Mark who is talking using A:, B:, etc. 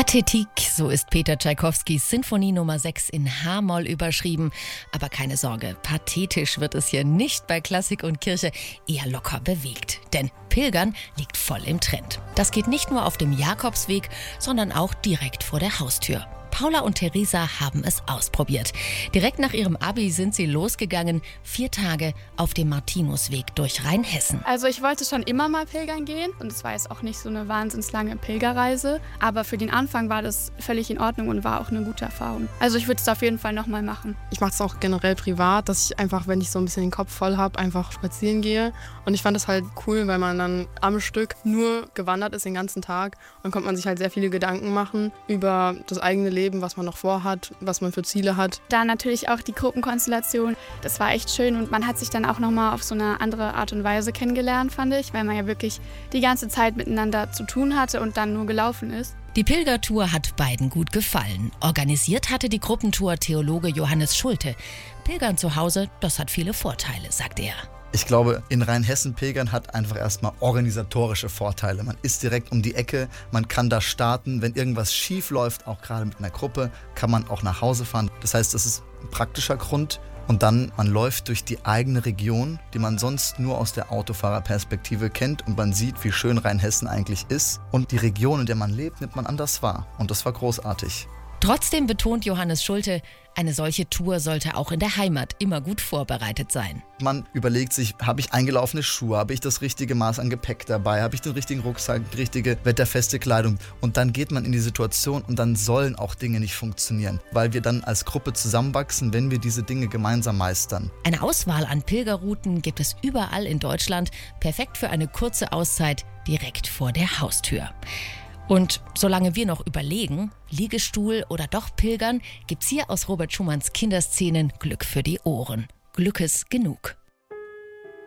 A: Pathetique, so ist Peter Tschaikowskis Sinfonie Nummer 6 in H-Moll überschrieben. Aber keine Sorge, pathetisch wird es hier nicht bei Klassik und Kirche, eher locker bewegt. Denn Pilgern liegt voll im Trend. Das geht nicht nur auf dem Jakobsweg, sondern auch direkt vor der Haustür. Paula und Theresa haben es ausprobiert. Direkt nach ihrem Abi sind sie losgegangen, 4 Tage auf dem Martinusweg durch Rheinhessen.
B: Also ich wollte schon immer mal pilgern gehen und es war jetzt auch nicht so eine wahnsinnig lange Pilgerreise. Aber für den Anfang war das völlig in Ordnung und war auch eine gute Erfahrung. Also ich würde es auf jeden Fall nochmal machen.
C: Ich mache es auch generell privat, dass ich einfach, wenn ich so ein bisschen den Kopf voll habe, einfach spazieren gehe. Und ich fand das halt cool, weil man dann am Stück nur gewandert ist den ganzen Tag. Dann konnte man sich halt sehr viele Gedanken machen über das eigene Leben, was man noch vorhat, was man für Ziele hat.
B: Da natürlich auch die Gruppenkonstellation. Das war echt schön und man hat sich dann auch nochmal auf so eine andere Art und Weise kennengelernt, fand ich, weil man ja wirklich die ganze Zeit miteinander zu tun hatte und dann nur gelaufen ist.
A: Die Pilgertour hat beiden gut gefallen. Organisiert hatte die Gruppentour Theologe Johannes Schulte. Pilgern zu Hause, das hat viele Vorteile, sagt er.
D: Ich glaube, in Rheinhessen pilgern hat einfach erstmal organisatorische Vorteile. Man ist direkt um die Ecke, man kann da starten. Wenn irgendwas schief läuft, auch gerade mit einer Gruppe, kann man auch nach Hause fahren. Das heißt, das ist ein praktischer Grund. Und dann, man läuft durch die eigene Region, die man sonst nur aus der Autofahrerperspektive kennt. Und man sieht, wie schön Rheinhessen eigentlich ist. Und die Region, in der man lebt, nimmt man anders wahr. Und das war großartig.
A: Trotzdem betont Johannes Schulte, eine solche Tour sollte auch in der Heimat immer gut vorbereitet sein.
D: Man überlegt sich, habe ich eingelaufene Schuhe, habe ich das richtige Maß an Gepäck dabei, habe ich den richtigen Rucksack, die richtige wetterfeste Kleidung. Und dann geht man in die Situation und dann sollen auch Dinge nicht funktionieren, weil wir dann als Gruppe zusammenwachsen, wenn wir diese Dinge gemeinsam meistern.
A: Eine Auswahl an Pilgerrouten gibt es überall in Deutschland, perfekt für eine kurze Auszeit direkt vor der Haustür. Und solange wir noch überlegen, Liegestuhl oder doch Pilgern, gibt's hier aus Robert Schumanns Kinderszenen Glück für die Ohren. Glückes genug.